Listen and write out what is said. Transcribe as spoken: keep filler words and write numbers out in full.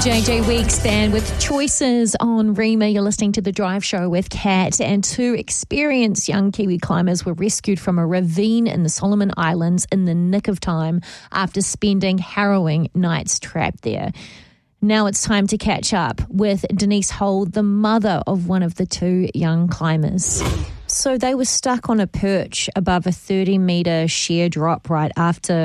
J J Weeks then with Choices on Rima. You're listening to The Drive Show with Kat, and two experienced young Kiwi climbers were rescued from a ravine in the Solomon Islands in the nick of time after spending harrowing nights trapped there. Now it's time to catch up with Denise Hold, the mother of one of the two young climbers. So they were stuck on a perch above a thirty metre sheer drop right after